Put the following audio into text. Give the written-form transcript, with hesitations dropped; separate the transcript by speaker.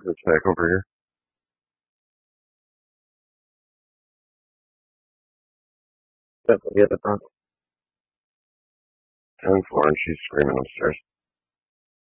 Speaker 1: It's back over here. Yep, we at the front. 10th floor, and she's screaming upstairs.